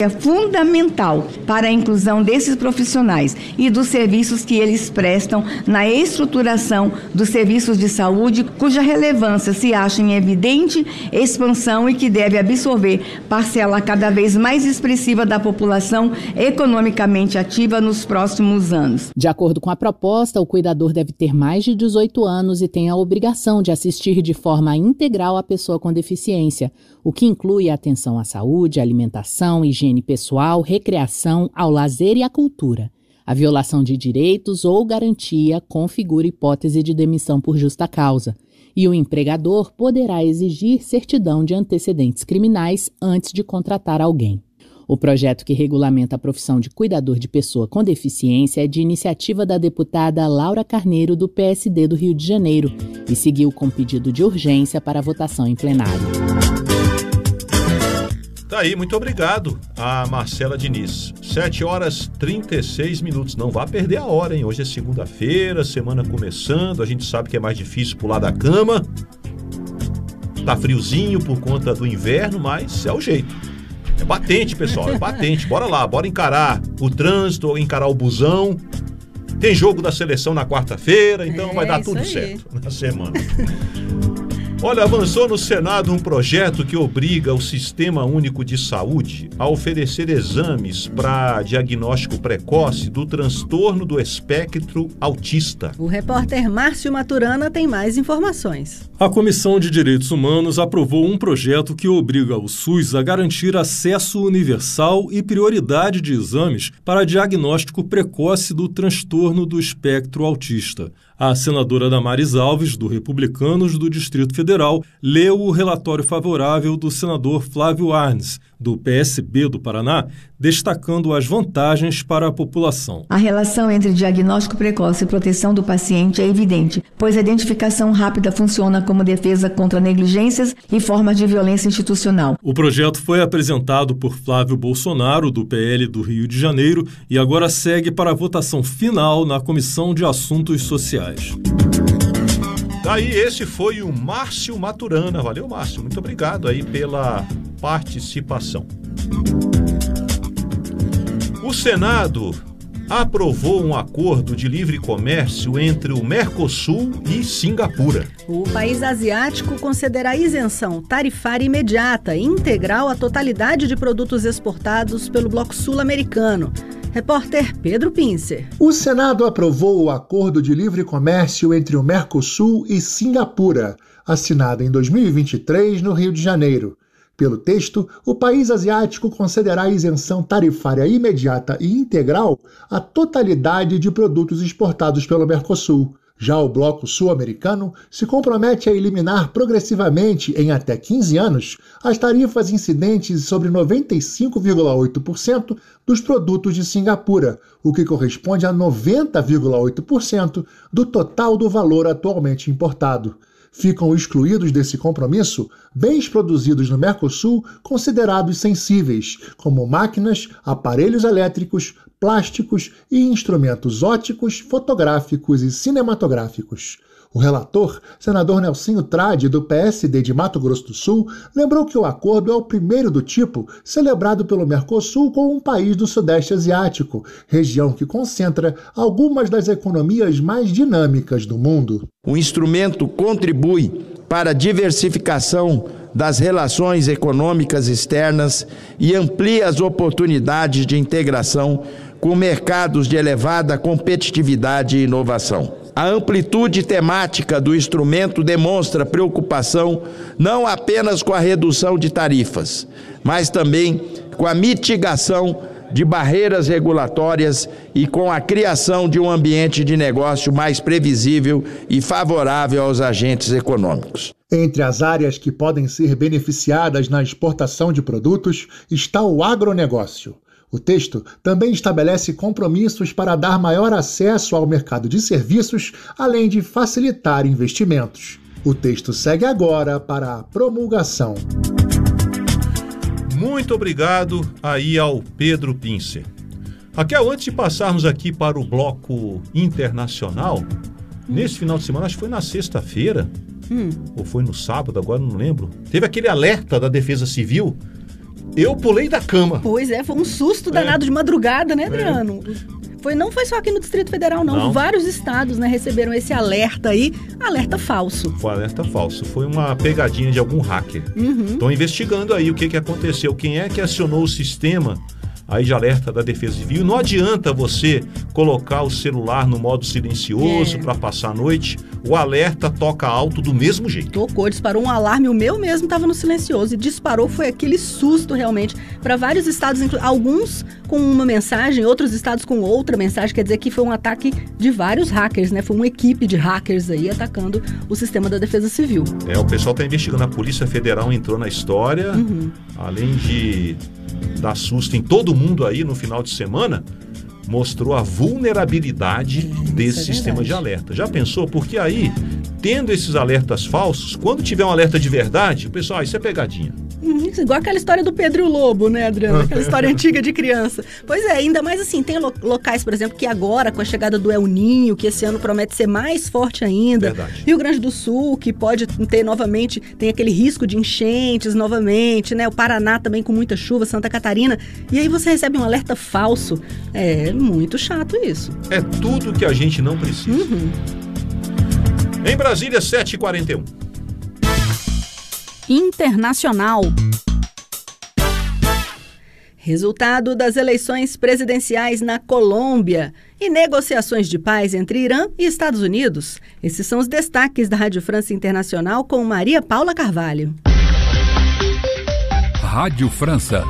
É fundamental para a inclusão desses profissionais e dos serviços que eles prestam na estruturação dos serviços de saúde, cuja relevância se acha em evidente expansão e que deve absorver parcela cada vez mais expressiva da população economicamente ativa nos próximos anos. De acordo com a proposta, o cuidador deve ter mais de 18 anos e tem a obrigação de assistir de forma integral a pessoa com deficiência, o que inclui a atenção à saúde, alimentação, higiene pessoal, recreação, ao lazer e à cultura. A violação de direitos ou garantia configura hipótese de demissão por justa causa, e o empregador poderá exigir certidão de antecedentes criminais antes de contratar alguém. O projeto que regulamenta a profissão de cuidador de pessoa com deficiência é de iniciativa da deputada Laura Carneiro, do PSD do Rio de Janeiro, e seguiu com pedido de urgência para votação em plenário. Tá aí, muito obrigado a Marcela Diniz. 7h36. Não vá perder a hora, hein? Hoje é segunda-feira, semana começando, a gente sabe que é mais difícil pular da cama. Tá friozinho por conta do inverno, mas é o jeito. É batente, pessoal, é batente. Bora lá, bora encarar o trânsito, ou encarar o busão. Tem jogo da seleção na quarta-feira, então vai dar tudo certo na semana. Olha, avançou no Senado um projeto que obriga o Sistema Único de Saúde a oferecer exames para diagnóstico precoce do transtorno do espectro autista. O repórter Márcio Maturana tem mais informações. A Comissão de Direitos Humanos aprovou um projeto que obriga o SUS a garantir acesso universal e prioridade de exames para diagnóstico precoce do transtorno do espectro autista. A senadora Damares Alves, do Republicanos do Distrito Federal, leu o relatório favorável do senador Flávio Arnes, do PSB do Paraná, destacando as vantagens para a população. A relação entre diagnóstico precoce e proteção do paciente é evidente, pois a identificação rápida funciona como defesa contra negligências e formas de violência institucional. O projeto foi apresentado por Flávio Bolsonaro, do PL do Rio de Janeiro, e agora segue para a votação final na Comissão de Assuntos Sociais. Daí esse foi o Márcio Maturana. Valeu, Márcio. Muito obrigado aí pela participação. O Senado aprovou um acordo de livre comércio entre o Mercosul e Singapura. O país asiático concederá isenção tarifária imediata e integral à totalidade de produtos exportados pelo Bloco Sul-Americano. Repórter Pedro Pincer. O Senado aprovou o Acordo de Livre Comércio entre o Mercosul e Singapura, assinado em 2023 no Rio de Janeiro. Pelo texto, o país asiático concederá isenção tarifária imediata e integral à totalidade de produtos exportados pelo Mercosul. Já o Bloco Sul-Americano se compromete a eliminar progressivamente, em até 15 anos, as tarifas incidentes sobre 95,8% dos produtos de Singapura, o que corresponde a 90,8% do total do valor atualmente importado. Ficam excluídos desse compromisso bens produzidos no Mercosul considerados sensíveis, como máquinas, aparelhos elétricos, plásticos e instrumentos ópticos, fotográficos e cinematográficos. O relator, senador Nelsinho Trade, do PSD de Mato Grosso do Sul, lembrou que o acordo é o primeiro do tipo celebrado pelo Mercosul com um país do Sudeste Asiático, região que concentra algumas das economias mais dinâmicas do mundo. O instrumento contribui para a diversificação das relações econômicas externas e amplia as oportunidades de integração com mercados de elevada competitividade e inovação. A amplitude temática do instrumento demonstra preocupação não apenas com a redução de tarifas, mas também com a mitigação de barreiras regulatórias e com a criação de um ambiente de negócio mais previsível e favorável aos agentes econômicos. Entre as áreas que podem ser beneficiadas na exportação de produtos está o agronegócio. O texto também estabelece compromissos para dar maior acesso ao mercado de serviços, além de facilitar investimentos. O texto segue agora para a promulgação. Muito obrigado aí ao Pedro Pincer. Raquel, antes de passarmos aqui para o bloco internacional, nesse final de semana, acho que foi na sexta-feira, ou foi no sábado, agora não lembro, teve aquele alerta da Defesa Civil Eu pulei da cama. Pois é, foi um susto danado de madrugada, né, Adriano? Não foi só aqui no Distrito Federal, não. Vários estados, né, receberam esse alerta aí, alerta falso. Foi alerta falso. Foi uma pegadinha de algum hacker. Estão investigando aí o que aconteceu. Quem é que acionou o sistema aí de alerta da Defesa Civil? Não adianta você colocar o celular no modo silencioso para passar a noite. O alerta toca alto do mesmo jeito. Tocou, disparou um alarme, o meu mesmo estava no silencioso e disparou, foi aquele susto realmente para vários estados, alguns com uma mensagem, outros estados com outra mensagem, quer dizer que foi um ataque de vários hackers, né? Foi uma equipe de hackers aí atacando o sistema da Defesa Civil. O pessoal está investigando, a Polícia Federal entrou na história, além de dar susto em todo mundo aí no final de semana, mostrou a vulnerabilidade desse sistema de alerta. Já pensou? Porque aí, tendo esses alertas falsos, quando tiver um alerta de verdade, o pessoal, isso é pegadinha. Igual aquela história do Pedro e o Lobo, né, Adriano? Aquela história antiga de criança. Pois é, ainda mais assim, tem locais, por exemplo, que agora, com a chegada do El Niño, que esse ano promete ser mais forte ainda. Verdade. Rio Grande do Sul, que pode ter novamente, tem aquele risco de enchentes novamente, né? O Paraná também com muita chuva, Santa Catarina. E aí você recebe um alerta falso. É muito chato isso. É tudo que a gente não precisa. Em Brasília, 7h41. Internacional. Resultado das eleições presidenciais na Colômbia e negociações de paz entre Irã e Estados Unidos. Esses são os destaques da Rádio França Internacional com Maria Paula Carvalho. Rádio França.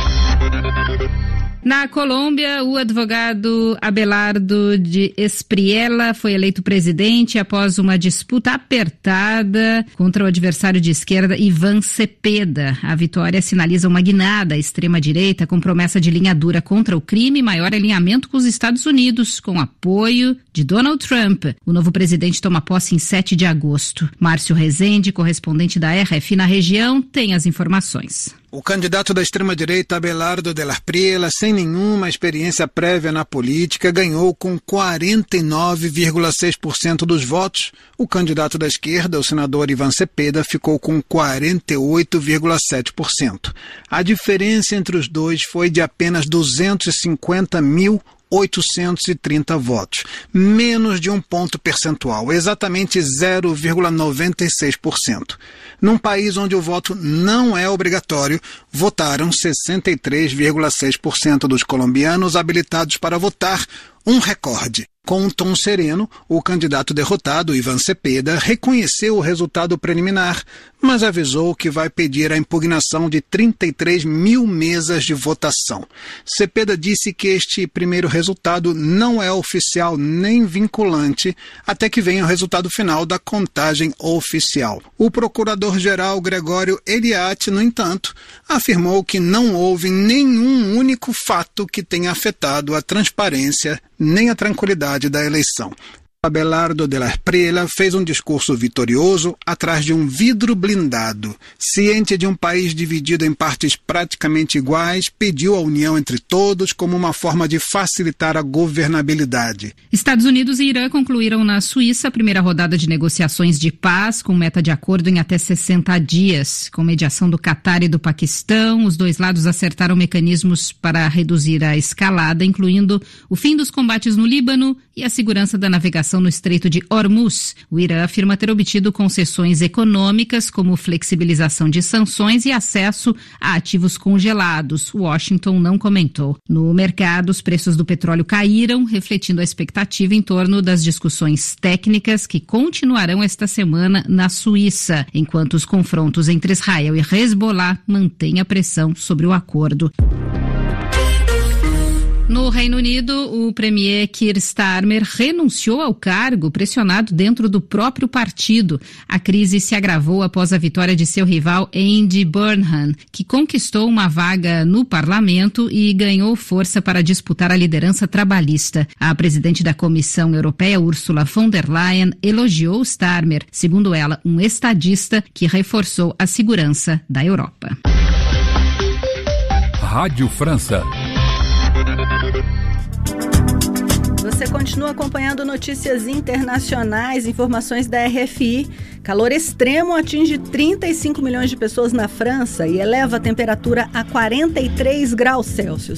Na Colômbia, o advogado Abelardo de Espriella foi eleito presidente após uma disputa apertada contra o adversário de esquerda Iván Cepeda. A vitória sinaliza uma guinada à extrema-direita com promessa de linha dura contra o crime e maior alinhamento com os Estados Unidos, com apoio de Donald Trump. O novo presidente toma posse em 7 de agosto. Márcio Rezende, correspondente da RFI na região, tem as informações. O candidato da extrema-direita Abelardo de Espriella, sem nenhuma experiência prévia na política, ganhou com 49,6% dos votos. O candidato da esquerda, o senador Iván Cepeda, ficou com 48,7%. A diferença entre os dois foi de apenas 250.830 votos, menos de um ponto percentual, exatamente 0,96%. Num país onde o voto não é obrigatório, votaram 63,6% dos colombianos habilitados para votar, um recorde. Com um tom sereno, o candidato derrotado, Iván Cepeda, reconheceu o resultado preliminar, mas avisou que vai pedir a impugnação de 33 mil mesas de votação. Cepeda disse que este primeiro resultado não é oficial nem vinculante até que venha o resultado final da contagem oficial. O procurador-geral Gregório Eliatti, no entanto, afirmou que não houve nenhum único fato que tenha afetado a transparência nem a tranquilidade da eleição. Abelardo de Espriella fez um discurso vitorioso atrás de um vidro blindado. Ciente de um país dividido em partes praticamente iguais, pediu a união entre todos como uma forma de facilitar a governabilidade. Estados Unidos e Irã concluíram na Suíça a primeira rodada de negociações de paz, com meta de acordo em até 60 dias. Com mediação do Catar e do Paquistão, os dois lados acertaram mecanismos para reduzir a escalada, incluindo o fim dos combates no Líbano e a segurança da navegação no Estreito de Hormuz. O Irã afirma ter obtido concessões econômicas, como flexibilização de sanções e acesso a ativos congelados. Washington não comentou. No mercado, os preços do petróleo caíram, refletindo a expectativa em torno das discussões técnicas que continuarão esta semana na Suíça, enquanto os confrontos entre Israel e Hezbollah mantêm a pressão sobre o acordo. No Reino Unido, o premier Keir Starmer renunciou ao cargo, pressionado dentro do próprio partido. A crise se agravou após a vitória de seu rival Andy Burnham, que conquistou uma vaga no parlamento e ganhou força para disputar a liderança trabalhista. A presidente da Comissão Europeia, Ursula von der Leyen, elogiou Starmer, segundo ela, um estadista que reforçou a segurança da Europa. Rádio França. Você continua acompanhando notícias internacionais, informações da RFI. Calor extremo atinge 35 milhões de pessoas na França e eleva a temperatura a 43 graus Celsius.